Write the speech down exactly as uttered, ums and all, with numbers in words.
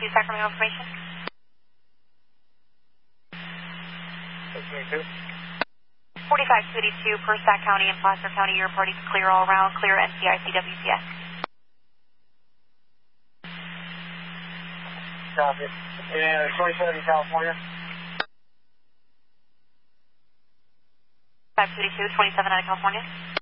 two, Sacramento information. forty-five two eighty-two per Sac County and Placer County, your party's clear all around, clear N C I C W C S. Copy. And twenty-seven California. five two eighty-two, twenty-seven out of California.